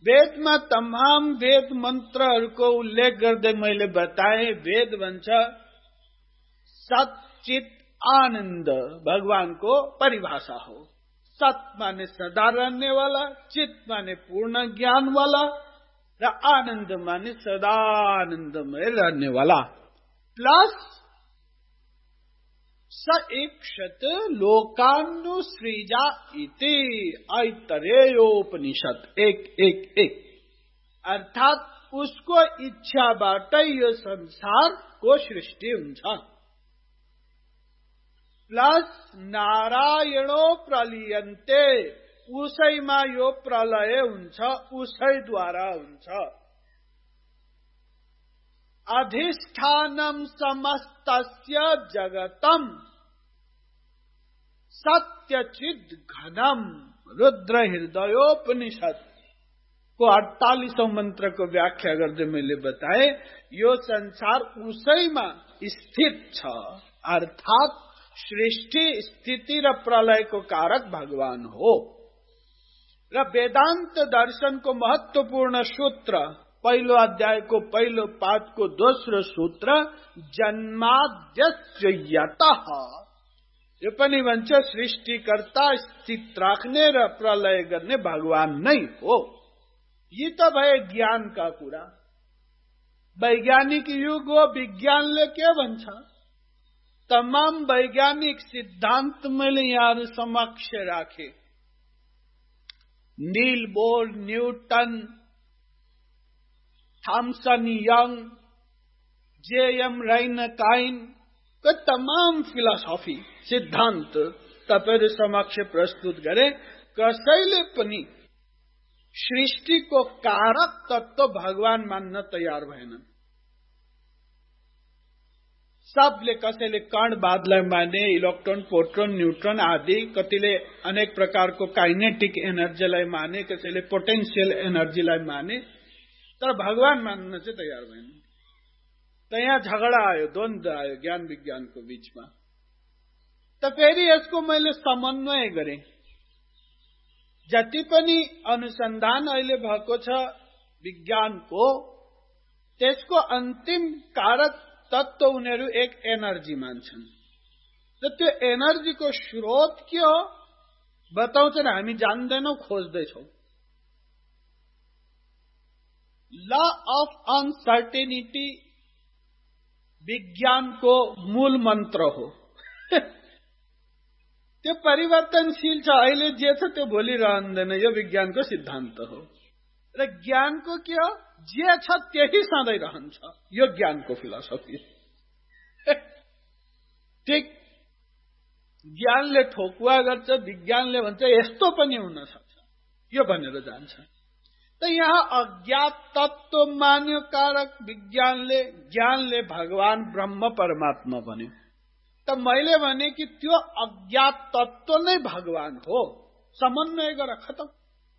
वेदमा तमाम वेद मन्त्रहरूको उल्लेख गर्दै मैले बताए। वेद भन्छ सत चित आनन्द भगवानको परिभाषा हो। सत माने सदा रहने वाला, चित माने पूर्ण ज्ञान वाला र आनन्द माने सदा आनन्दमय रहने वाला। प्लस स ईक्षत लोकानुसृजा इति ऐतरेयोपनिषद 1:1:1 अर्थात उसको इच्छाबाट यो संसारको सृष्टि हुन्छ। प्लस नारायणो प्रलियन्ते उसैमा यो प्रलय हुन्छ, उसैद्वारा हुन्छ। अधिष्ठानम समस्तस्य जगतम सत्यचिद घनम रुद्र हृदयोपनिषद को 48औं मंत्र को व्याख्या गर्दै मैले बताए यो संसार उसैमा स्थित छ, अर्थात सृष्टि स्थिति र प्रलयको कारक भगवान हो। र वेदांत दर्शन को महत्वपूर्ण सूत्र पहिलो अध्यायको पहिलो पाठको दोस्रो सूत्र जन्माद्यस्य यतः, यो पनि भन्छ सृष्टिकर्ता स्थित राख्ने र प्रलय गर्ने भगवान नै हो। यी त भए ज्ञानका कुरा। वैज्ञानिक युग हो, विज्ञानले के भन्छ? तमाम वैज्ञानिक सिद्धांत मैले यहाँहरु समक्ष राखे। Niels Bohr, Newton, Thompson young, J.M.. राइनकाइन का तमाम फिलोसफी सिद्धांत तपाईहरु समक्ष प्रस्तुत गरे। कसैले पनि सृष्टिको कारक तत्व भगवान मान्न तयार भएनन्। सबले कसैले कण बादलाई माने, इलेक्ट्रोन, प्रोटोन, न्यूट्रन आदि, कतिले अनेक प्रकारको काइनेटिक एनर्जीलाई माने, कसैले पोटेन्शियल एनर्जीलाई माने, तर भगवान मान्न चाहिँ तयार भएन। त यहाँ झगडा आयो, द्वन्द्व आयो ज्ञान विज्ञानको बीचमा। त फेरि यसको मैले समन्वय गरे। जति पनि अनुसन्धान अहिले भएको छ विज्ञानको, त्यसको अन्तिम कारक तत्व उनीहरू एक एनर्जी मान्छन्। र त्यो एनर्जीको स्रोत के हो बताउँछन्, हामी जान्दैनौं, खोज्दैछौं। लॉ अफ अनसर्टेनिटी विज्ञानको मूल मन्त्र हो। त्यो परिवर्तनशील छ, अहिले जे छ त्यो भोलि रहँदैन, यो विज्ञानको सिद्धान्त हो। र ज्ञानको के हो, जे छ त्यही सधैँ रहन्छ, यो ज्ञानको फिलोसफी। ठीक, ज्ञानले ठोकुवा गर्छ, विज्ञानले भन्छ यस्तो पनि हुन सक्छ, यो भनेर जान्छ। त यहाँ अज्ञात तत्व मान्यो कारक विज्ञानले, ज्ञानले भगवान ब्रह्म परमात्मा भन्यो। त मैले भने कि त्यो अज्ञात तत्व नै भगवान हो, समन्वय गर खतम।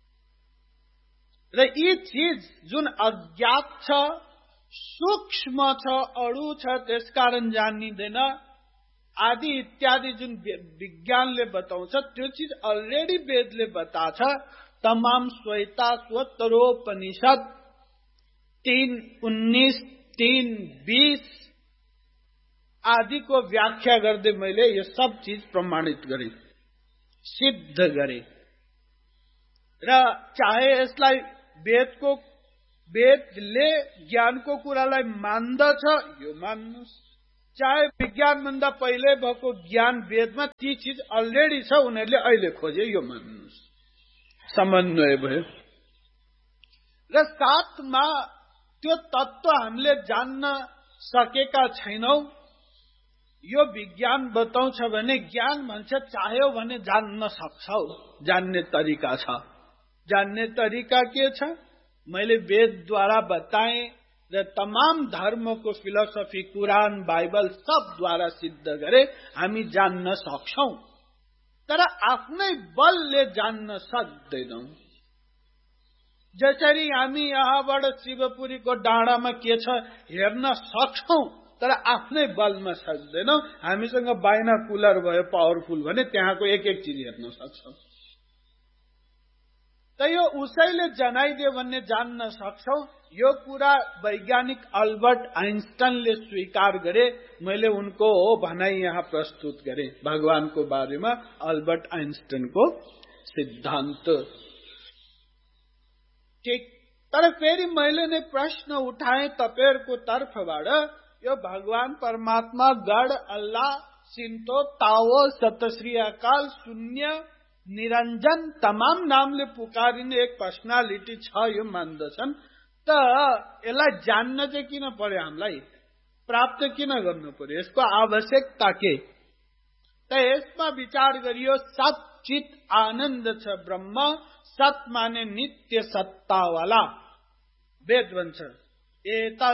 र यी चीज जुन अज्ञात छ, सूक्ष्म छ, अणु छ, त्यसकारण जानिँदैन आदि इत्यादि जुन विज्ञानले बताउँछ त्यो चीज अलरेडी वेदले बताछ। तमाम श्वेताश्वतरोपनिषद 3:19, 3:20 आदि को व्याख्या गर्दै मैले यो सब चीज प्रमाणित गरे, सिद्ध गरे। र चाहे यसलाई वेदले ज्ञानको कुरालाई मान्दछ, यो मान्नुस्, चाहे विज्ञान भन्दा पहिले भएको ज्ञान वेदमा ती चीज अलरेडी छ, उनीहरूले अहिले खोजे, यो मान्नुस्। समन्वय भयो। र साथमा त्यो तत्व हामीले जान्न सकेका छैनौं, यो विज्ञान बताउँछ भने ज्ञान भन्छ चाह्यो भने जान्न सक्छौ, जान्ने तरिका छ। जान्ने तरिका के छ? मैले वेदद्वारा बताए र तमाम धर्मको फिलोसफी, कुरान, बाइबल सब द्वारा सिद्ध गरे हामी जान्न सक्छौं, तर आफ्नै बलले जान्न सक्दैनौं। जसरी हामी यहाँबाट शिवपुरीको डाँडामा के छ हेर्न सक्छौं, तर आफ्नै बलमा सक्दैनौं। हामीसँग बाइनाकुलर भयो पावरफुल भने त्यहाँको एक एक चीज हेर्न सक्छौं। त यो उसैले जनाइदियो भन्ने जान्न सक्छौ। यो कुरा वैज्ञानिक अल्बर्ट आइन्स्टाइनले स्वीकार गरे। मैले उनको भनाइ यहाँ प्रस्तुत गरे भगवानको बारेमा अल्बर्ट आइन्स्टाइनको सिद्धान्त। ठीक, तर फेरि मैले नै प्रश्न उठाए तपाईहरुको तर्फबाट, यो भगवान परमात्मा गड अल्लाह सिन्तो ताओ सतश्री अकाल शून्य निरञ्जन तमाम नामले पुकारिने एक पर्सनालिटी छ यो मान्दछन्। त यसलाई जान्न चाहिँ किन पर्यो, हामीलाई प्राप्त किन गर्नु पर्यो, यसको आवश्यकता के? त यसमा विचार गरियो। सत चित आनन्द छ ब्रह्म, सत माने नित्य सत्तावाला। वेद भन्छ एता